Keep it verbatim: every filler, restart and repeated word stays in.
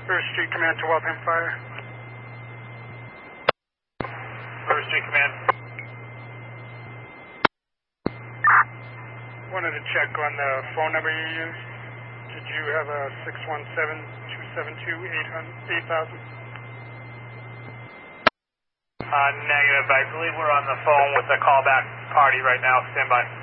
First Street Command to Waltham Fire. First Street Command. Wanted to check on the phone number you used. Did you have a six one seven, two seven two, eight thousand? Uh, negative. I believe we're on the phone with the callback party right now. Stand by.